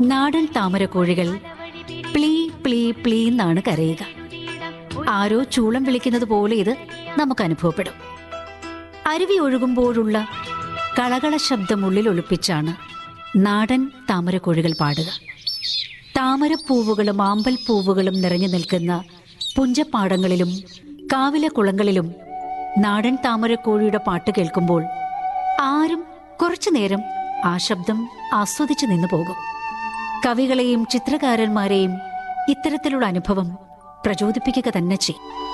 നാടൻ താമരക്കോഴികൾ പ്ലീ പ്ലീ പ്ലീ എന്നാണ് കരയുക. ആരോ ചൂളം വിളിക്കുന്നത് പോലെ ഇത് നമുക്ക് അനുഭവപ്പെടും. അരുവി ഒഴുകുമ്പോഴുള്ള കളകള ശബ്ദം ഉള്ളിൽ ഒളിപ്പിച്ചാണ് നാടൻ താമരക്കോഴികൾ പാടുക. താമരപ്പൂവുകളും ആമ്പൽപ്പൂവുകളും നിറഞ്ഞു നിൽക്കുന്ന പുഞ്ചപ്പാടങ്ങളിലും കാവിലെ കുളങ്ങളിലും നാടൻ താമരക്കോഴിയുടെ പാട്ട് കേൾക്കുമ്പോൾ ആരും കുറച്ചു നേരം ആ ശബ്ദം ആസ്വദിച്ചു നിന്നു പോകും. കവികളെയും ചിത്രകാരന്മാരെയും ഇത്തരത്തിലുള്ള അനുഭവം പ്രചോദിപ്പിക്കുക തന്നെ ചെയ്യും.